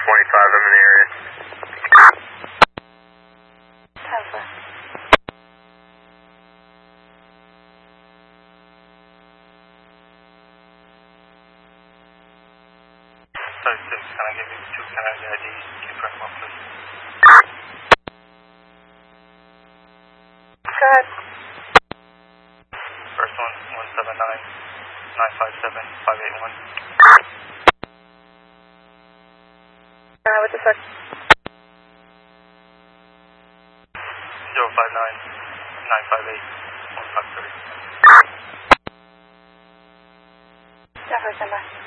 I'm in the area. 10-4. Sorry, 6, can I give you 2 Canada IDs? Keep track of please. Go ahead. First one, 179-957-581. What the fuck? 059-958-153. Yeah, stand by.